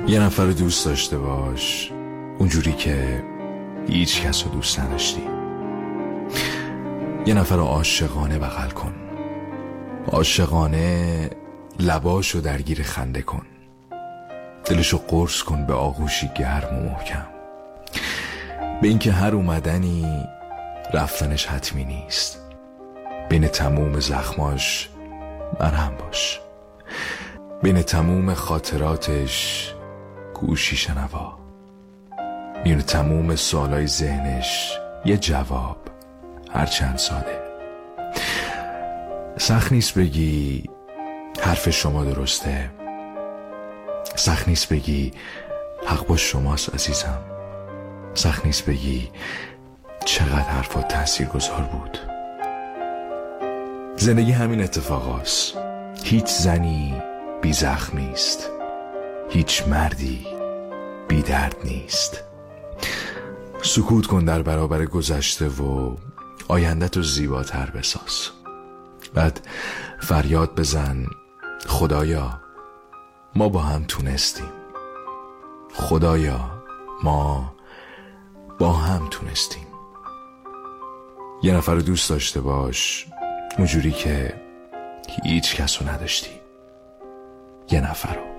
یه نفر رو دوست داشته باش اونجوری که هیچ کس رو دوست نداشتی. یه نفر رو عاشقانه بغل کن، عاشقانه لباشو درگیر خنده کن، دلشو قرص کن به آغوشی گرم و محکم، به اینکه هر اومدنی رفتنش حتمی نیست. بین تموم زخماش مرهم باش، بین تموم خاطراتش گوشی شنوا، بین تموم سوالای ذهنش یه جواب هرچند ساده. سخت نیست بگی حرف شما درسته، سخت نیست بگی حق با شماست عزیزم، سخت نیست بگی چقدر حرفات تاثیرگذار بود. زندگی همین اتفاقاست. هیچ زنی بی زخم نیست، هیچ مردی بی درد نیست. سکوت کن در برابر گذشته و آینده‌تو زیباتر بساز. بعد فریاد بزن خدایا ما با هم تونستیم، خدایا ما با هم تونستیم. یه نفر رو دوست داشته باش اونجوری که هیچ کس رو نداشتی. یه نفر رو